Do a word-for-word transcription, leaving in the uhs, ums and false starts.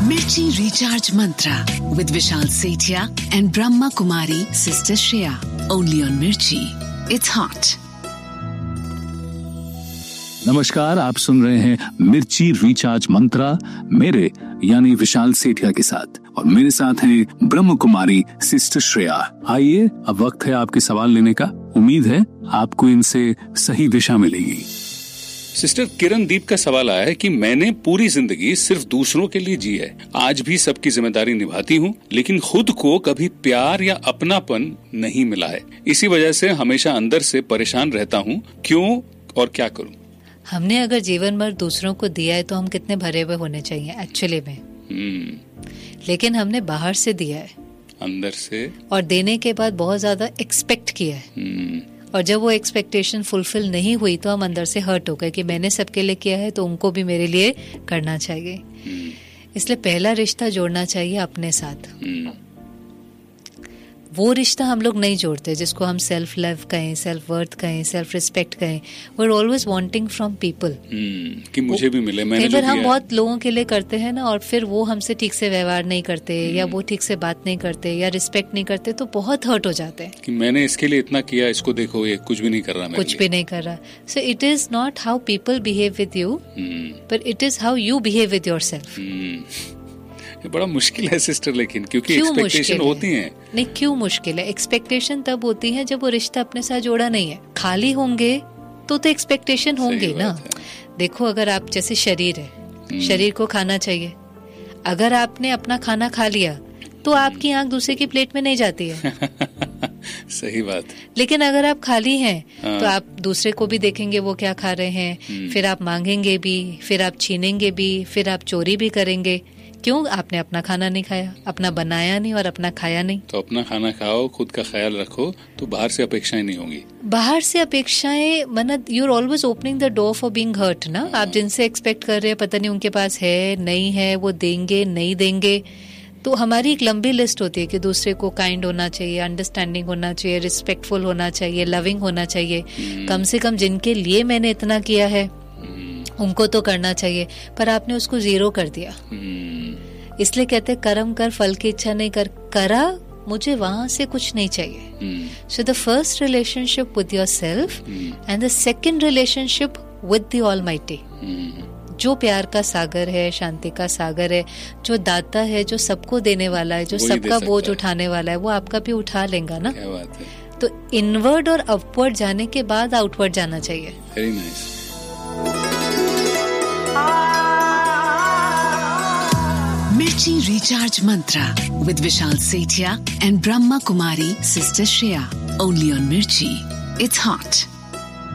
Mirchi Recharge Mantra with Vishal Sethia and Brahma Kumari Sister Shreya. Only on Mirchi. It's hot. नमस्कार, आप सुन रहे हैं मिर्ची recharge मंत्रा मेरे यानी विशाल सेठिया के साथ, और मेरे साथ हैं ब्रह्म कुमारी सिस्टर श्रेया। आइए, अब वक्त है आपके सवाल लेने का। उम्मीद है आपको इनसे सही दिशा मिलेगी। सिस्टर किरणदीप का सवाल आया है कि मैंने पूरी जिंदगी सिर्फ दूसरों के लिए जी है, आज भी सबकी जिम्मेदारी निभाती हूँ, लेकिन खुद को कभी प्यार या अपनापन नहीं मिला है। इसी वजह से हमेशा अंदर से परेशान रहता हूँ। क्यों और क्या करूँ? हमने अगर जीवन भर दूसरों को दिया है तो हम कितने भरे हुए होने चाहिए एक्चुअली में। hmm. लेकिन हमने बाहर से दिया है, अंदर से, और देने के बाद बहुत ज्यादा एक्सपेक्ट किया है। hmm. और जब वो एक्सपेक्टेशन फुलफिल नहीं हुई तो हम अंदर से हर्ट हो गए कि मैंने सबके लिए किया है तो उनको भी मेरे लिए करना चाहिए। hmm. इसलिए पहला रिश्ता जोड़ना चाहिए अपने साथ। hmm. वो रिश्ता हम लोग नहीं जोड़ते जिसको हम सेल्फ लव कहें, सेल्फ वर्थ कहें, सेल्फ रिस्पेक्ट कहें। We are always wanting from people कि मुझे भी मिले, मैंने जो किया। हम बहुत लोगों के लिए करते हैं ना, और फिर वो हमसे ठीक से व्यवहार नहीं करते या वो ठीक से बात नहीं करते या रिस्पेक्ट नहीं करते तो बहुत हर्ट हो जाते हैं कि मैंने इसके लिए इतना किया, इसको देखो ये कुछ भी नहीं कर रहा, कुछ भी नहीं कर रहा। So it is not how people behave with you, but it is how you behave with yourself. ये बड़ा मुश्किल है सिस्टर, लेकिन क्योंकि एक्सपेक्टेशन होती हैं। नहीं, क्यों मुश्किल है? एक्सपेक्टेशन तब होती है जब वो रिश्ता अपने साथ जोड़ा नहीं है। खाली होंगे तो तो एक्सपेक्टेशन होंगे ना। देखो, अगर आप, जैसे शरीर है, शरीर को खाना चाहिए। अगर आपने अपना खाना खा लिया तो आपकी आंख दूसरे की प्लेट में नहीं जाती है। सही बात। लेकिन अगर आप खाली हैं तो आप दूसरे को भी देखेंगे वो क्या खा रहे हैं, फिर आप मांगेंगे भी, फिर आप छीनेंगे भी, फिर आप चोरी भी करेंगे। क्यों? आपने अपना खाना नहीं खाया, अपना बनाया नहीं और अपना खाया नहीं। तो अपना खाना खाओ, खुद का ख्याल रखो, तो बाहर से अपेक्षाएं नहीं होंगी। बाहर से अपेक्षाएं मतलब you are always opening the door for being heard ना। आप जिनसे एक्सपेक्ट कर रहे हैं, पता नहीं उनके पास है नहीं है, वो देंगे नहीं देंगे। तो हमारी एक लंबी लिस्ट होती है कि दूसरे को काइंड होना चाहिए, अंडरस्टैंडिंग होना चाहिए, रिस्पेक्टफुल होना चाहिए, लविंग होना चाहिए। कम से कम जिनके लिए मैंने इतना किया है उनको तो करना चाहिए, पर आपने उसको जीरो कर दिया। इसलिए कहते कर्म कर, फल की इच्छा नहीं कर। करा, मुझे वहां से कुछ नहीं चाहिए। So the first relationship with yourself and the second relationship with the almighty, जो प्यार का सागर है, शांति का सागर है, जो दाता है, जो सबको देने वाला है, जो सबका बोझ उठाने वाला है, वो आपका भी उठा लेगा ना। क्या बात है। तो इनवर्ड और अपवर्ड जाने के बाद आउटवर्ड जाना चाहिए। Very nice. Mirchi Recharge Mantra with Vishal Sethia and Brahma Kumari Sister Shreya. Only on Mirchi. It's hot.